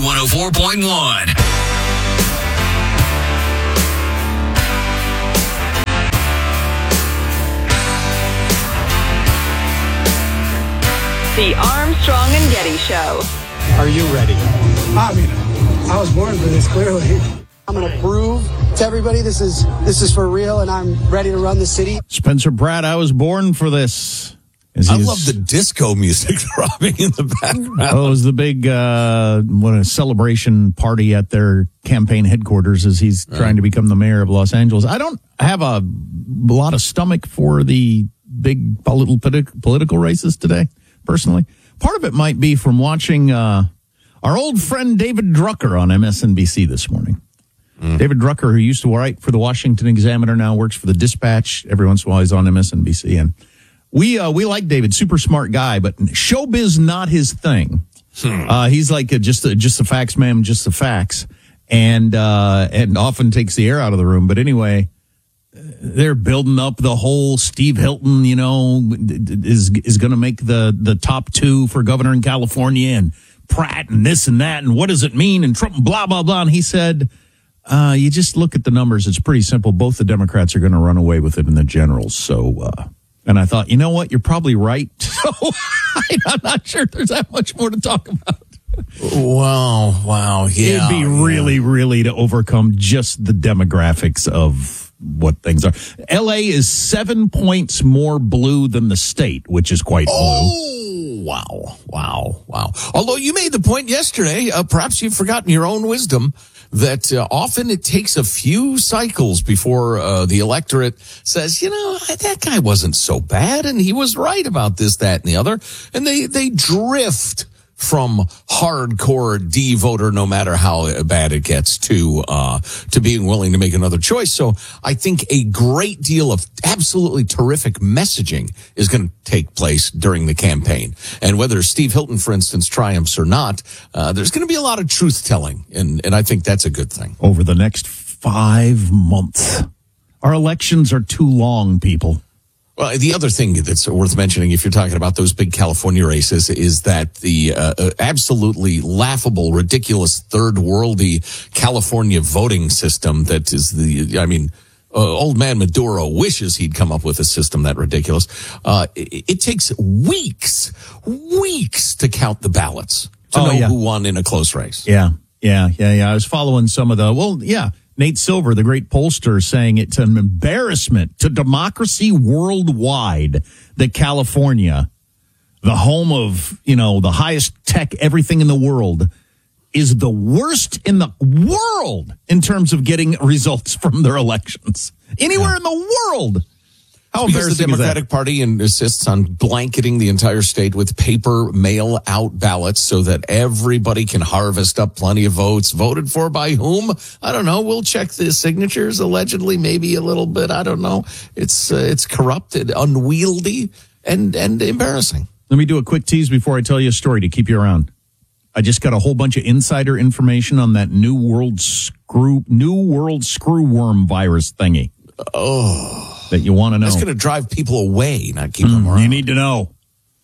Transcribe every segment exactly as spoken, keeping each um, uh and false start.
one oh four point one. The Armstrong and Getty Show. Are you ready? I mean, I was born for this, clearly. I'm going to prove to everybody this is this is for real, and I'm ready to run the city. Spencer Pratt, I was born for this. I love the disco music throbbing in the background. Oh, it was the big uh, what a celebration party at their campaign headquarters as he's right. trying to become the mayor of Los Angeles. I don't have a lot of stomach for the big political political races today, personally. Part of it might be from watching uh, our old friend David Drucker on M S N B C this morning. Mm. David Drucker, who used to write for the Washington Examiner, now works for the Dispatch. Every once in a while, he's on M S N B C. And we uh, we like David, super smart guy, but showbiz not his thing. Hmm. Uh, he's like a, just a, just the facts, ma'am, just the facts, and uh, and often takes the air out of the room. But anyway, they're building up the whole Steve Hilton, you know, is is going to make the the top two for governor in California, and Pratt and this and that, and what does it mean, and Trump, blah blah blah. And he said, uh, you just look at the numbers; it's pretty simple. Both the Democrats are going to run away with it in the generals. So. Uh, And I thought, you know what? You're probably right. So I'm not sure there's that much more to talk about. Wow. Wow. Yeah. It'd be really, yeah. really to overcome just the demographics of what things are. L A is seven points more blue than the state, which is quite blue. Oh, wow. Wow. Wow. Although you made the point yesterday, uh, perhaps you've forgotten your own wisdom, that uh, often it takes a few cycles before uh, the electorate says, you know, that guy wasn't so bad, and he was right about this, that, and the other. And they, they drift from hardcore D-voter, no matter how bad it gets, to uh to being willing to make another choice. So I think a great deal of absolutely terrific messaging is going to take place during the campaign. And whether Steve Hilton, for instance, triumphs or not, uh there's going to be a lot of truth-telling, and, and I think that's a good thing. Over the next five months. Our elections are too long, people. Well, the other thing that's worth mentioning, if you're talking about those big California races, is that the uh, absolutely laughable, ridiculous, third-worldy California voting system that is the, I mean, uh, old man Maduro wishes he'd come up with a system that ridiculous. Uh, it, it takes weeks, weeks to count the ballots to oh, know yeah. who won in a close race. Yeah, yeah, yeah, yeah. I was following some of the, well, yeah. Nate Silver, the great pollster, saying it's an embarrassment to democracy worldwide that California, the home of, you know, the highest tech, everything in the world, is the worst in the world in terms of getting results from their elections. Anywhere yeah. in the world. How because the Democratic is that? Party insists on blanketing the entire state with paper mail-out ballots so that everybody can harvest up plenty of votes. Voted for by whom? I don't know. We'll check the signatures, allegedly, maybe a little bit. I don't know. It's uh, it's corrupted, unwieldy, and, and embarrassing. Let me do a quick tease before I tell you a story to keep you around. I just got a whole bunch of insider information on that new world screw, new world screwworm virus thingy. Oh. That you want to know. That's going to drive people away, not keep them mm, around. You need to know.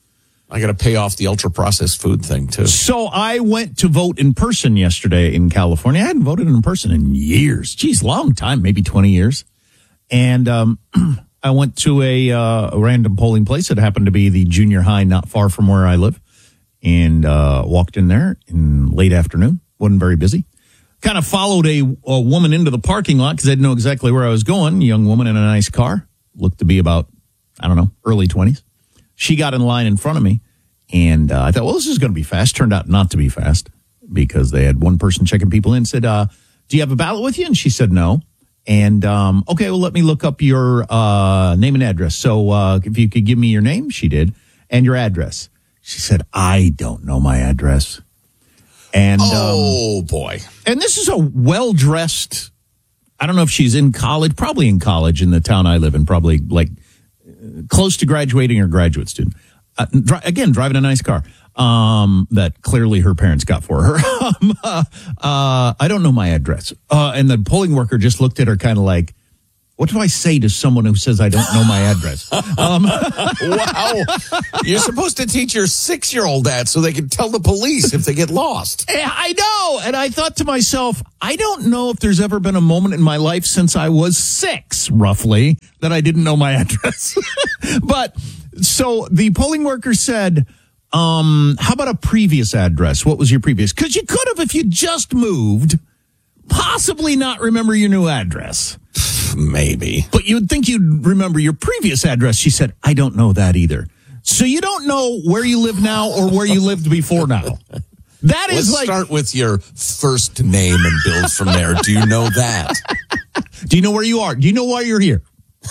I got to pay off the ultra-processed food thing, too. So I went to vote in person yesterday in California. I hadn't voted in person in years. Geez, long time, maybe twenty years. And um, I went to a, uh, a random polling place. It happened to be the junior high not far from where I live. And uh, walked in there in late afternoon. Wasn't very busy. Kind of followed a, a woman into the parking lot because I didn't know exactly where I was going. A young woman in a nice car. Looked to be about, I don't know, early twenties. She got in line in front of me. And uh, I thought, well, this is going to be fast. Turned out not to be fast because they had one person checking people in. Said, uh, do you have a ballot with you? And she said no. And, um, okay, well, let me look up your uh, name and address. So uh, if you could give me your name, she did, and your address. She said, I don't know my address. And oh, um, boy. And this is a well-dressed, I don't know if she's in college, probably in college in the town I live in, probably like close to graduating or graduate student. Uh, dri- again, driving a nice car um, that clearly her parents got for her. um, uh, uh, I don't know my address. Uh, and the polling worker just looked at her kind of like, What do I say to someone who says I don't know my address? Um, wow. You're supposed to teach your six-year-old that so they can tell the police if they get lost. I know. And I thought to myself, I don't know if there's ever been a moment in my life since I was six, roughly, that I didn't know my address. But so the polling worker said, um, how about a previous address? What was your previous? Because you could have, if you just moved, possibly not remember your new address. Maybe. But you'd think you'd remember your previous address. She said, I don't know that either. So you don't know where you live now or where you lived before now. That is Let's like. start with your first name and build from there. Do you know that? Do you know where you are? Do you know why you're here?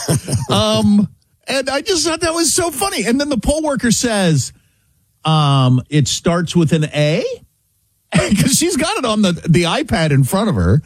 um, and I just thought that was so funny. And then the poll worker says, um, it starts with an A. Because she's got it on the, the iPad in front of her,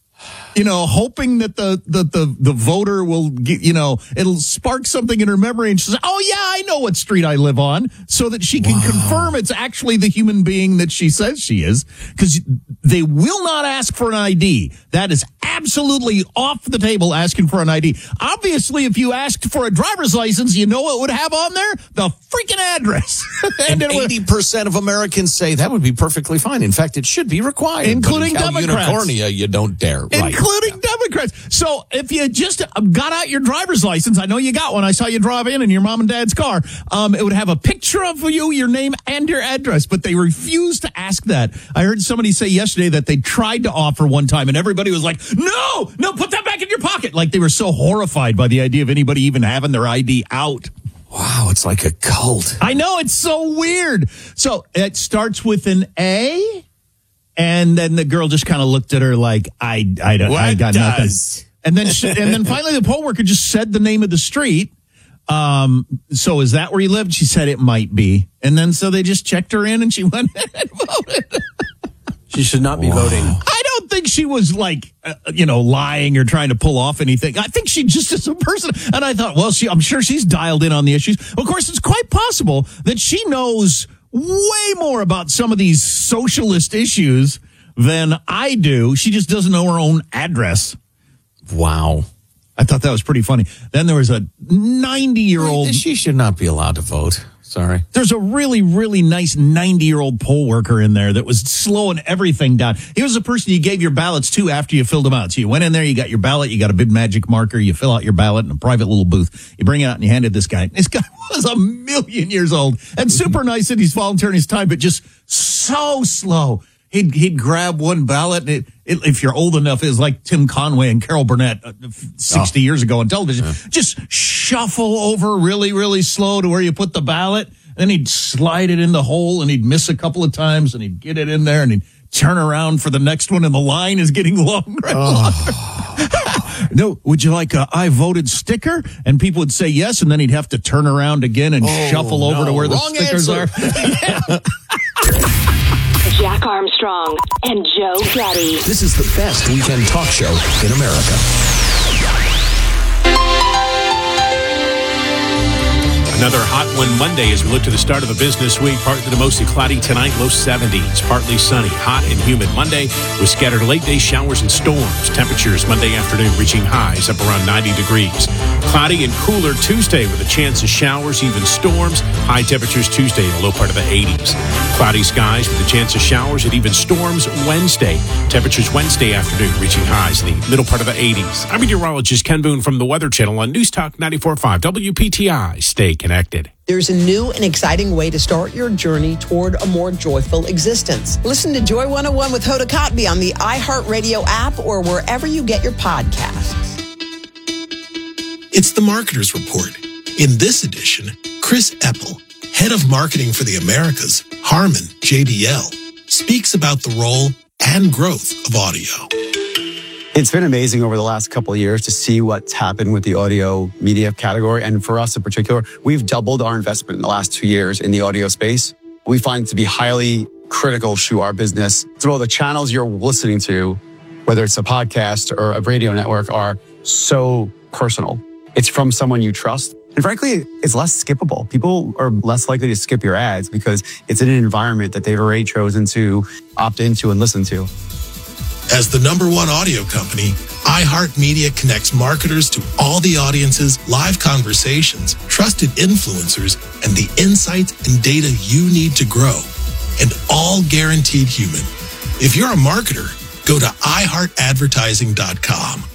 you know, hoping that the, the, the, the voter will get, you know, it'll spark something in her memory. And she's like, oh, yeah, I know what street I live on, so that she can wow. confirm it's actually the human being that she says she is. Because they will not ask for an I D. That is absolutely off the table, asking for an I D. Obviously, if you asked for a driver's license, you know what would have on there? The freaking address. and and eighty percent of Americans say that would be perfectly fine. In fact, it should be required. Including but in Democrats. California, you don't dare. Right. Including yeah. Democrats. So if you just got out your driver's license, I know you got one. I saw you drive in in your mom and dad's car. Um, it would have a picture of you, your name, and your address. But they refused to ask that. I heard somebody say yesterday that they tried to offer one time, and everybody was like, no, no, put that back in your pocket. Like they were so horrified by the idea of anybody even having their I D out. Wow, it's like a cult. I know, it's so weird. So it starts with an A, and then the girl just kind of looked at her like, I, I, don't, I got does? nothing. And then, she, and then finally, the poll worker just said the name of the street. Um, so is that where you lived? She said it might be, and then so they just checked her in, and she went and voted. She should not be wow. voting. I don't think she was like, uh, you know, lying or trying to pull off anything. I think she just is a person. And I thought, well, she, I'm sure she's dialed in on the issues. Of course, it's quite possible that she knows way more about some of these socialist issues than I do. She just doesn't know her own address. Wow. I thought that was pretty funny. Then there was a ninety-year-old. She should not be allowed to vote. Sorry. There's a really, really nice ninety-year-old poll worker in there that was slowing everything down. He was the person you gave your ballots to after you filled them out. So you went in there, you got your ballot, you got a big magic marker, you fill out your ballot in a private little booth. You bring it out and you hand it to this guy. This guy was a million years old and super nice that he's volunteering his time, but just so slow. He'd, he'd grab one ballot, and it, it, if you're old enough, it was like Tim Conway and Carol Burnett uh, sixty oh. years ago on television. Yeah. Just shuffle over really, really slow to where you put the ballot. Then he'd slide it in the hole, and he'd miss a couple of times, and he'd get it in there, and he'd turn around for the next one, and the line is getting longer and oh. longer. No, would you like a I voted sticker? And people would say yes, and then he'd have to turn around again and oh, shuffle over no. to where the Wrong stickers answer. are. Jack Armstrong and Joe Getty. This is the best weekend talk show in America. Another hot one Monday as we look to the start of the business week. Partly to mostly cloudy tonight, low seventies. Partly sunny, hot and humid Monday with scattered late day showers and storms. Temperatures Monday afternoon reaching highs up around ninety degrees. Cloudy and cooler Tuesday with a chance of showers, even storms. High temperatures Tuesday in the low part of the eighties. Cloudy skies with a chance of showers and even storms Wednesday. Temperatures Wednesday afternoon reaching highs in the middle part of the eighties. I'm meteorologist Ken Boone from the Weather Channel on News Talk ninety-four point five W P T I. Stay connected. There's a new and exciting way to start your journey toward a more joyful existence. Listen to Joy one oh one with Hoda Kotb on the iHeartRadio app or wherever you get your podcasts. It's the Marketer's Report. In this edition, Chris Eppel, head of marketing for the Americas, Harman, J B L, speaks about the role and growth of audio. It's been amazing over the last couple of years to see what's happened with the audio media category. And for us in particular, we've doubled our investment in the last two years in the audio space. We find it to be highly critical to our business. So the channels you're listening to, whether it's a podcast or a radio network, are so personal. It's from someone you trust. And frankly, it's less skippable. People are less likely to skip your ads because it's in an environment that they've already chosen to opt into and listen to. As the number one audio company, iHeartMedia connects marketers to all the audiences, live conversations, trusted influencers, and the insights and data you need to grow. And all guaranteed human. If you're a marketer, go to i heart advertising dot com.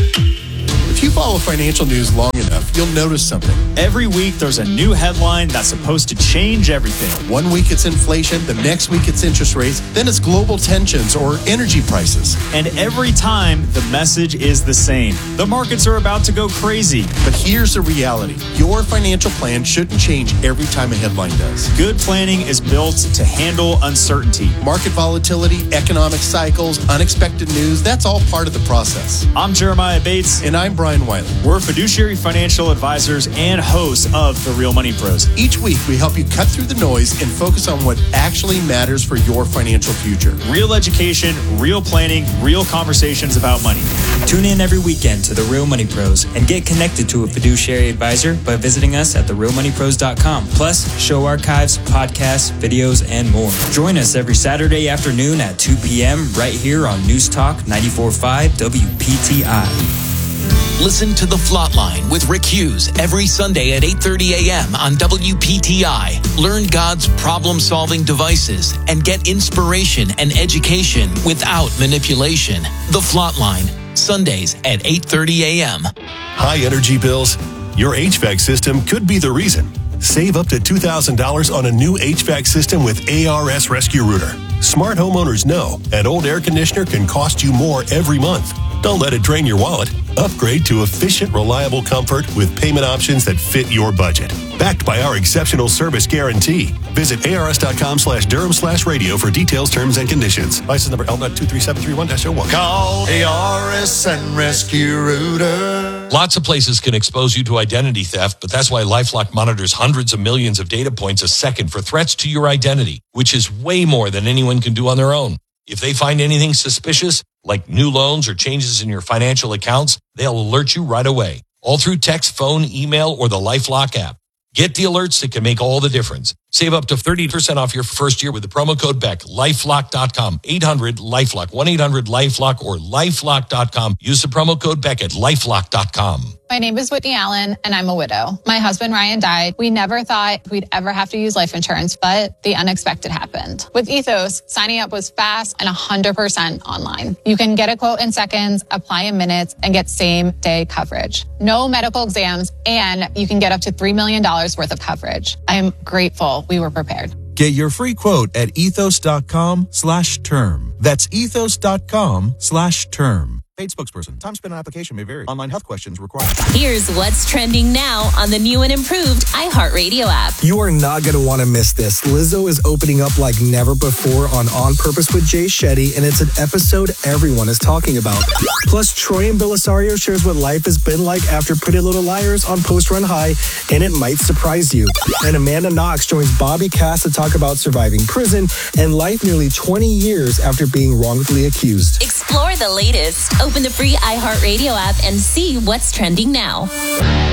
If you follow financial news long enough, you'll notice something. Every week, there's a new headline that's supposed to change everything. One week it's inflation, the next week it's interest rates, then it's global tensions or energy prices. And every time, the message is the same. The markets are about to go crazy. But here's the reality. Your financial plan shouldn't change every time a headline does. Good planning is built to handle uncertainty. Market volatility, economic cycles, unexpected news, that's all part of the process. I'm Jeremiah Bates. And I'm Brian Wiley. We're fiduciary financial advisors and hosts of The Real Money Pros. Each week, we help you cut through the noise and focus on what actually matters for your financial future. Real education, real planning, real conversations about money. Tune in every weekend to The Real Money Pros and get connected to a fiduciary advisor by visiting us at the real money pros dot com. Plus, show archives, podcasts, videos, and more. Join us every Saturday afternoon at two p.m. right here on News Talk ninety-four point five W P T I. Listen to The Flatline with Rick Hughes every Sunday at eight thirty a.m. on W P T I. Learn God's problem-solving devices and get inspiration and education without manipulation. The Flatline, Sundays at eight thirty a.m. High energy bills? Your H V A C system could be the reason. Save up to two thousand dollars on a new H V A C system with A R S Rescue Router. Smart homeowners know an old air conditioner can cost you more every month. Don't let it drain your wallet. Upgrade to efficient, reliable comfort with payment options that fit your budget. Backed by our exceptional service guarantee. Visit ars.com slash Durham slash radio for details, terms, and conditions. License number L N U T two three seven three one dash oh one. Call A R S and Rescue Router. Lots of places can expose you to identity theft, but that's why LifeLock monitors hundreds of millions of data points a second for threats to your identity, which is way more than anyone can do on their own. If they find anything suspicious, like new loans or changes in your financial accounts, they'll alert you right away, all through text, phone, email, or the LifeLock app. Get the alerts that can make all the difference. Save up to thirty percent off your first year with the promo code Beck. lifelock dot com, eight hundred LifeLock, one eight hundred LifeLock, or lifelock dot com. Use the promo code Beck at lifelock dot com. My name is Whitney Allen, and I'm a widow. My husband, Ryan, died. We never thought we'd ever have to use life insurance, but the unexpected happened. With Ethos, signing up was fast and one hundred percent online. You can get a quote in seconds, apply in minutes, and get same-day coverage. No medical exams, and you can get up to three million dollars worth of coverage. I am grateful we were prepared. Get your free quote at ethos.com slash term. That's ethos.com slash term. Paid spokesperson. Time spent on application may vary. Online health questions required. Here's what's trending now on the new and improved iHeartRadio app. You are not going to want to miss this. Lizzo is opening up like never before on On Purpose with Jay Shetty, and it's an episode everyone is talking about. Plus, Troy and Belisario shares what life has been like after Pretty Little Liars on Post Run High, and it might surprise you. And Amanda Knox joins Bobby Cass to talk about surviving prison and life nearly twenty years after being wrongfully accused. Explore the latest. Open the free iHeartRadio app and see what's trending now.